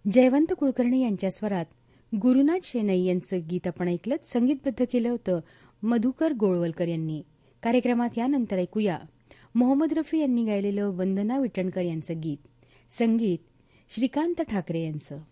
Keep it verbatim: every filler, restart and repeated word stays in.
जयवंत कुलकर्णी यांच्या स्वरात गुरुनाथ शेणई यांचं गीत आपण ऐकलं. संगीतबद्ध केलं होतं मधुकर गोळवलकर यांनी. कार्यक्रमात यानंतर ऐकूया मोहम्मद रफी यांनी गायलेलं वंदना विटणकर यांचं गीत. संगीत श्रीकांत ठाकरे यांचं.